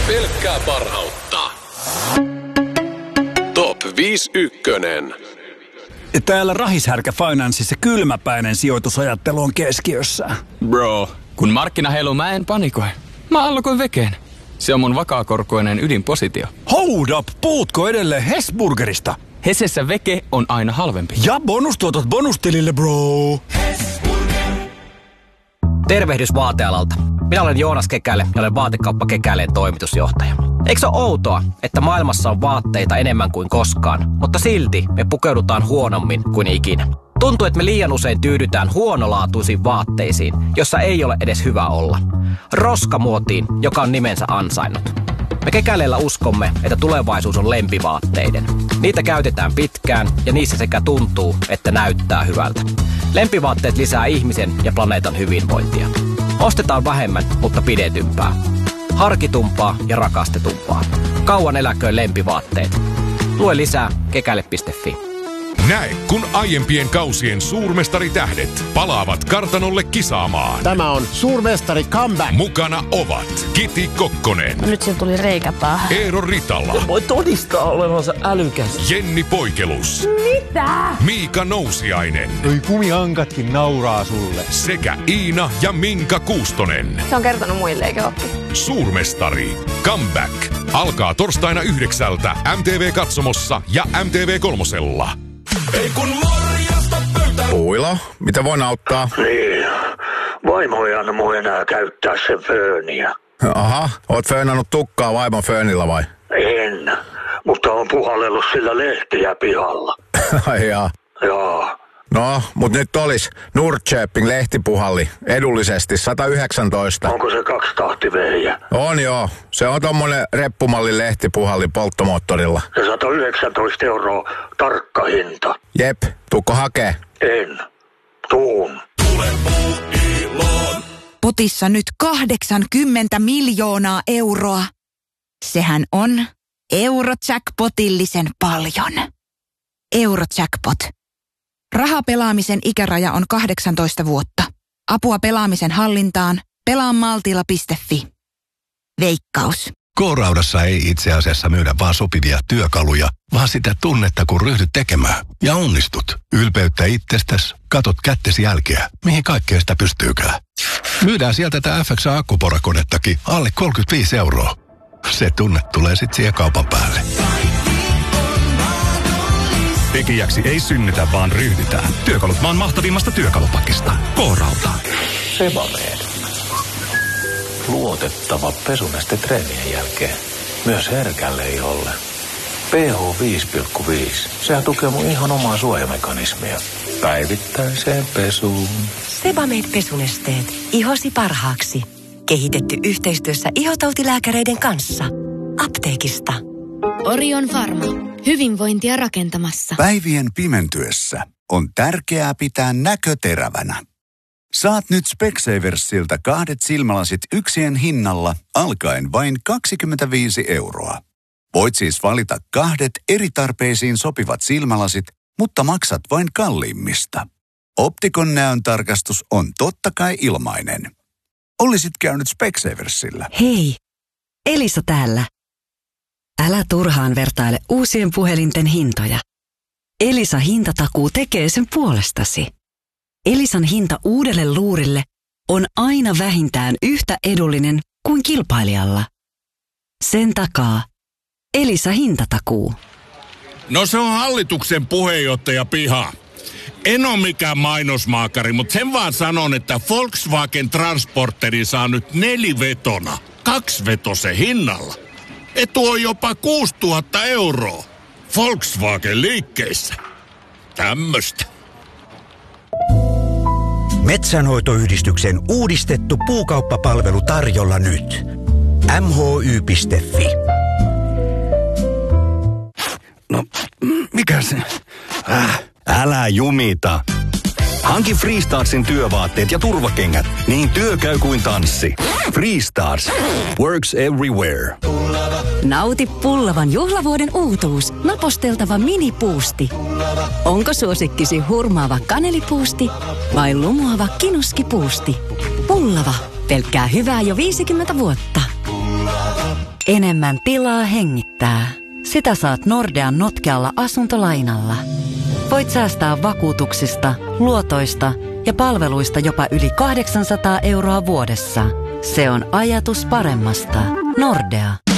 Pelkkää parhautta. Top 51. Täällä Rahishärkä Financeissa kylmäpäinen sijoitusajattelu on keskiössä. Bro, kun markkina heiluu, mä en panikoi. Mä allokoin vekeen. Se on mun vakaakorkoinen ydinpositio. Hold up, puhutko edelleen Hesburgerista? Hesessä veke on aina halvempi. Ja bonustuotot bonustilille, bro. Tervehdys vaatealalta. Minä olen Joonas Kekäle ja olen Vaatekauppa Kekäleen toimitusjohtaja. Eikö se ole outoa, että maailmassa on vaatteita enemmän kuin koskaan, mutta silti me pukeudutaan huonommin kuin ikinä? Tuntuu, että me liian usein tyydytään huonolaatuisiin vaatteisiin, jossa ei ole edes hyvä olla. Roskamuotiin, joka on nimensä ansainnut. Me Kekäleellä uskomme, että tulevaisuus on lempivaatteiden. Niitä käytetään pitkään ja niissä sekä tuntuu, että näyttää hyvältä. Lempivaatteet lisää ihmisen ja planeetan hyvinvointia. Ostetaan vähemmän, mutta pidetympää. Harkitumpaa ja rakastetumpaa. Kauan eläköön lempivaatteet. Lue lisää kekäle.fi. Näe, kun aiempien kausien suurmestaritähdet palaavat kartanolle kisaamaan. Tämä on suurmestari comeback. Mukana ovat Kiti Kokkonen. No nyt siinä tuli reikä päähän. Eero Ritala. Voi todistaa olevansa älykäs. Jenni Poikelus. Mitä? Miika Nousiainen. Noi kumiankatkin nauraa sulle. Sekä Iina ja Minka Kuustonen. Se on kertonut muille, eikö oppi? Suurmestari comeback alkaa torstaina 9 MTV-katsomossa ja MTV3. Ei kun morjasta pöytä. Puilo, mitä voin auttaa? Niin, vaimo ei anna mun enää käyttää sen fööniä. Aha, oot föönannut tukkaa vaimon föönillä vai? En, mutta on puhallellut sillä lehtiä pihalla. Ai jaa. Joo. No, mut nyt olis Nordköping lehtipuhalli edullisesti 119. Onko se 2 vehjä? On joo, se on tommonen reppumallin lehtipuhalli polttomoottorilla. Ja 119 € tarkka hinta. Jep, tuukko hakee? En. Tuun. Potissa nyt 80 miljoonaa euroa. Sehän on Eurojackpotillisen paljon. Eurojackpot. Rahapelaamisen ikäraja on 18 vuotta. Apua pelaamisen hallintaan. Pelaamaltilla.fi. Veikkaus. K-Raudassa ei itse asiassa myydä vaan sopivia työkaluja, vaan sitä tunnetta, kun ryhdyt tekemään. Ja onnistut. Ylpeyttä itsestäsi, katot kättesi jälkeä, mihin kaikkea sitä pystyykään. Myydään sieltä tätä FXA-akkuporakonettakin alle 35 €. Se tunne tulee sit siihen kaupan päälle. Tekijäksi ei synnytä, vaan ryhdytään. Työkalut maan mahtavimmasta työkalupakista. K-Rauta. Sebamed. Luotettava pesuneste treenien jälkeen. Myös herkälle iholle. pH 5,5. Sehän tukee mun ihon omaa suojamekanismia. Päivittäiseen pesuun. Sebamed pesunesteet. Ihosi parhaaksi. Kehitetty yhteistyössä ihotautilääkäreiden kanssa. Apteekista. Orion Pharma. Hyvinvointia rakentamassa. Päivien pimentyessä on tärkeää pitää näkö terävänä. Saat nyt Specsaversilta 2 silmälasit yksien hinnalla alkaen vain 25 €. Voit siis valita 2 eri tarpeisiin sopivat silmälasit, mutta maksat vain kalliimmista. Optikon näön tarkastus on totta kai ilmainen. Olisit käynyt Specsaversilla. Hei, Elisa täällä. Älä turhaan vertaile uusien puhelinten hintoja. Elisa hintatakuu tekee sen puolestasi. Elisan hinta uudelle luurille on aina vähintään yhtä edullinen kuin kilpailijalla. Sen takaa Elisa hintatakuu. No se on hallituksen puheenjohtaja Piha. En ole mikään mainosmaakari, mutta sen vaan sanon, että Volkswagen Transporteri saa nyt 4-vetona 2-vetosen hinnalla. Etu on jopa 6 000 €. Volkswagen liikkeissä. Tämmöstä. Metsänhoitoyhdistyksen uudistettu puukauppapalvelu tarjolla nyt. mhy.fi. No, mikä se? Älä jumita. Hanki Freestarsin työvaatteet ja turvakengät, niin työ käy kuin tanssi. Freestars. Works everywhere. Nauti Pullavan juhlavuoden uutuus. Naposteltava minipuusti. Onko suosikkisi hurmaava kanelipuusti vai lumoava kinuskipuusti? Pullava. Pelkkää hyvää jo 50 vuotta. Enemmän tilaa hengittää. Sitä saat Nordean notkealla asuntolainalla. Voit säästää vakuutuksista, luotoista ja palveluista jopa yli 800 € vuodessa. Se on ajatus paremmasta. Nordea.